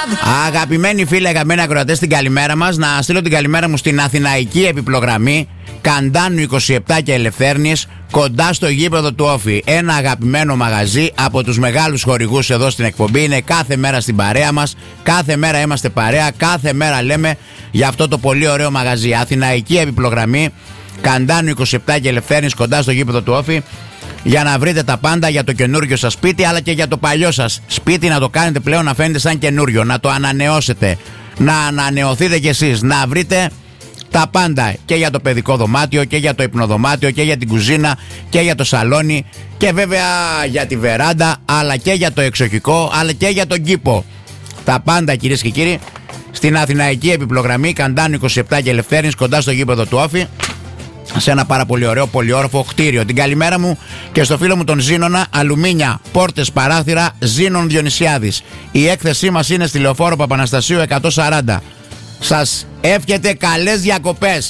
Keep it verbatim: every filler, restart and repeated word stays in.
Αγαπημένοι φίλοι, αγαπημένοι ακροατές, την καλημέρα μας. Να στείλω την καλημέρα μου στην Αθηναϊκή επιπλογραμμή Καντάνου είκοσι επτά και Ελευθέρνης, κοντά στο γήπεδο του Όφη. Ένα αγαπημένο μαγαζί από τους μεγάλους χορηγούς εδώ στην εκπομπή. Είναι κάθε μέρα στην παρέα μας. Κάθε μέρα είμαστε παρέα. Κάθε μέρα λέμε για αυτό το πολύ ωραίο μαγαζί. Αθηναϊκή επιπλογραμμή Καντάνου είκοσι επτά και Ελευθέρνης, κοντά στο γήπεδο του Όφη. Για να βρείτε τα πάντα για το καινούργιο σας σπίτι, αλλά και για το παλιό σας σπίτι, να το κάνετε πλέον να φαίνεται σαν καινούριο, να το ανανεώσετε, να ανανεωθείτε κι εσείς, να βρείτε τα πάντα και για το παιδικό δωμάτιο και για το υπνοδωμάτιο και για την κουζίνα και για το σαλόνι και βέβαια για τη βεράντα, αλλά και για το εξοχικό, αλλά και για τον κήπο. Τα πάντα, κυρίες και κύριοι, στην Αθηναϊκή επιπλογραμμή Καντάνου είκοσι επτά και Ελευθέρνης, κοντά στο γήπεδο του Όφη, σε ένα πάρα πολύ ωραίο, πολυόροφο κτίριο. Την καλημέρα μου και στο φίλο μου τον Ζήνονα, αλουμίνια, πόρτες, παράθυρα, Ζήνων Διονυσιάδης. Η έκθεσή μας είναι στη Λεωφόρο Παπαναστασίου εκατόν σαράντα. Σας εύχεται καλές διακοπές.